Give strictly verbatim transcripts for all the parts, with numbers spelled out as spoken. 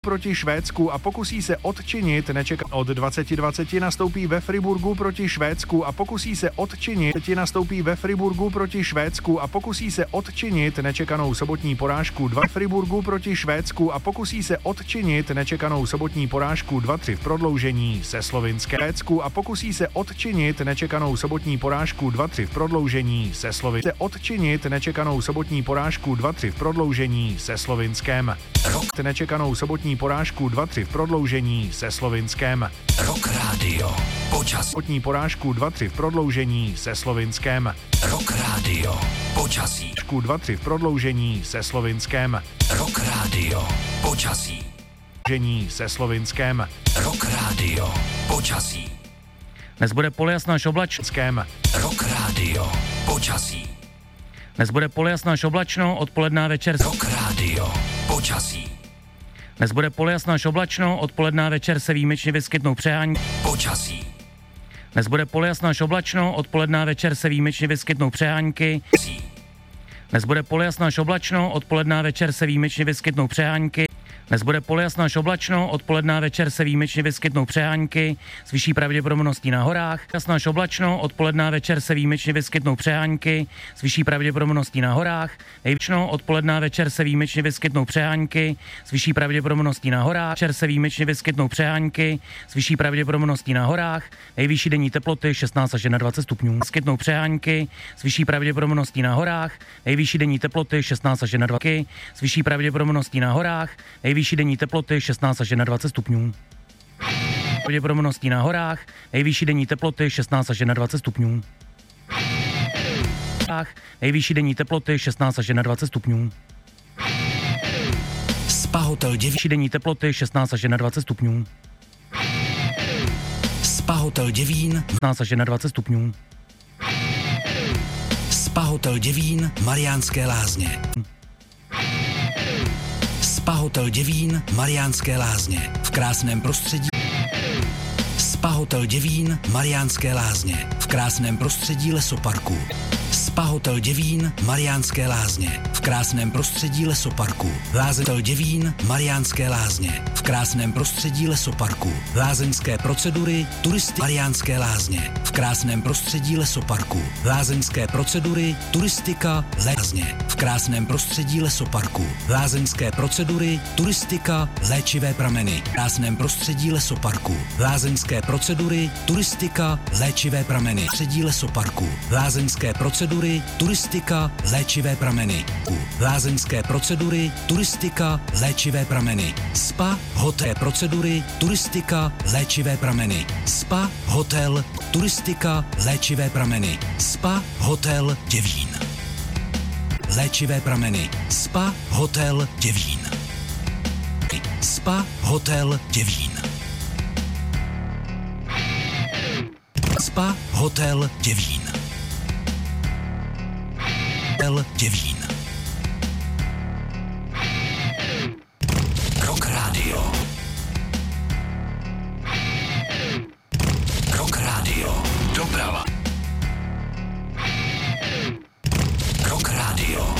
proti Švédsku a pokusí se odčinit nečekat od dvacet dvacet nastoupí ve Friburgu proti Švédsku a pokusí se odčinit nastoupí ve Friburgu proti Švédsku a pokusí se odčinit nečekanou sobotní porážku dva Friburgu proti Švédsku a pokusí se odčinit nečekanou sobotní porážku dva tři v prodloužení se Slovinskem Švédsku a pokusí se odčinit nečekanou sobotní porážku dva tři v prodloužení se Slovinskem odčinit nečekanou sobotní porážku dva tři v prodloužení se Slovinskem Rok nečekanou sobotní porážku dva tři v prodloužení se Slovinskem. Rock Radio. Počasí. Sobotní porážku dva tři v prodloužení se Slovinskem. Rock Radio. Počasí. dva tři v prodloužení se Slovinskem. Rock Radio. Počasí. Se Slovinskem. Rock Radio. Počasí. Dnes bude polojasno až oblačno. Rock Radio. Počasí. Dnes bude polojasno až oblačno, odpoledná večer. Rock Radio. Počasí. Dnes bude polojasno až oblačno, odpoledná večer se výjimečně vyskytnou přehánky. Počasí. Dnes bude polojasno až oblačno, odpoledná večer se výjimečně vyskytnou přehánky. Dnes bude polojasno až oblačno, odpoledná večer se výjimečně vyskytnou přehánky. Dnes bude polojasno až oblačno, odpoledná večer se výjimečně vyskytnou přehánky s vyšší pravděpodobností na horách. Jasno až oblačno, odpoledná večer se výjimečně vyskytnou přehánky s vyšší pravděpodobností na horách. Nejvyšší odpoledná večer se výjimečně vyskytnou přehánky s vyšší pravděpodobností na horách. Večer se výjimečně vyskytnou přehánky s vyšší pravděpodobností na horách. Nejvyšší denní teploty šestnáct až dvacet stupňů. Vyskytnou přehánky s vyšší pravděpodobností na horách. Nejvyšší denní teploty šestnáct až dvacet s vyšší pravděpodobností na horách. Nejvyšší denní teploty šestnáct až dvacet stupňů. Pravděpodobností na horách. Nejvyšší denní teploty šestnáct až dvacet stupňů. Nejvyšší denní teploty šestnáct až dvacet stupňů. Spa Hotel Děvín. Nejvyšší denní teploty šestnáct až dvacet stupňů. Spa Hotel Děvín. šestnáct až dvacet stupňů. Spa Hotel Děvín, Mariánské Lázně. Spa Hotel Děvín, Mariánské Lázně. V krásném prostředí. Spa Hotel Děvín, Mariánské Lázně. V krásném prostředí lesoparku. Spa Hotel Děvín, Mariánské Lázně. V krásném prostředí lesoparku. Lázeň Hotel Děvín, Mariánské Lázně. V krásném prostředí lesoparku. Lázeňské procedury, turisty Mariánské Lázně. V krásném prostředí lesoparku. Lázeňské procedury, turistika, lázně. V krásném prostředí lesoparku. Lázeňské procedury, turistika, léčivé prameny. V krásném prostředí lesoparku. Lázeňské procedury, turistika, léčivé prameny. Prostředí lesoparku. Lázeňské procedury, turistika, léčivé prameny. Lázeňské procedury, turistika, léčivé prameny. Spa, hotel, procedury, turistika, léčivé prameny. Spa, hotel, turistika, léčivé prameny. Spa, hotel, Děvín. Léčivé prameny. Spa, hotel, Děvín. Spa, hotel, Děvín. Spa, hotel, Děvín. Hotel Děvín. Rock Radio. Rock Radio. Doprava. Rock Radio.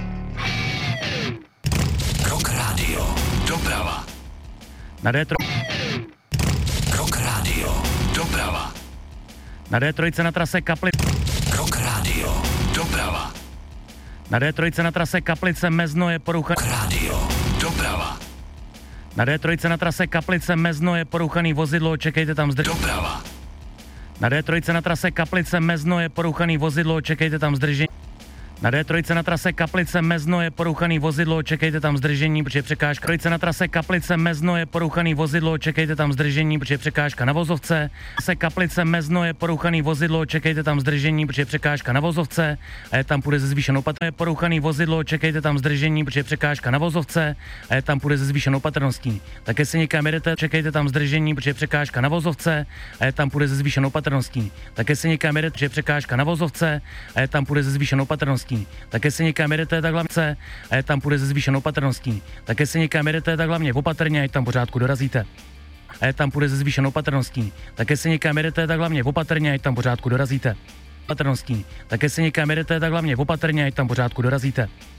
Rock Radio. Doprava. Na D tři. Rock Radio. Doprava. Na D tři na trase Kaplice. Rock Radio. Doprava. Na D tři na trase Kaplice Mezno je porucha. Rock Radio. Doprava. Na D tři na trase Kaplice Mezno je poruchaný vozidlo, čekejte tam zdržení. Doprava. Na D tři na trase Kaplice Mezno je poruchaný vozidlo, čekejte tam zdržení. Na D tři na trase Kaplice Mezno je poruchaný vozidlo, čekejte tam zdržení, protože překážka. Trojce na trase Kaplice Mezno je poruchaný vozidlo, čekejte tam zdržení, protože překážka na vozovce. Se Kaplice Mezno je poruchaný vozidlo, čekejte tam zdržení, protože překážka na vozovce. A je tam půjde ze zvýšenou opatrností. Je poruchaný vozidlo, čekejte tam zdržení, protože překážka na vozovce. A je tam půjde ze zvýšenou opatrností. Také se někam jedete, čekejte tam zdržení, protože překážka na vozovce. A je tam půjde ze zvýšenou opatrností. Také se někam jedete, protože překážka na vozovce. A je tam půjde ze zvýšenou opatrností. Také se někam jedete, tak hlavně a je tam půjde ze zvýšenou opatrností. Také se někam jedete, tak hlavně opatrně, ať tam pořádku dorazíte. A je tam půjde ze zvýšenou opatrností. Také se někam jedete, tak hlavně opatrně, ať tam pořádku dorazíte. Opatrností. Také se někam jedete, tak hlavně opatrně, ať tam pořádku dorazíte.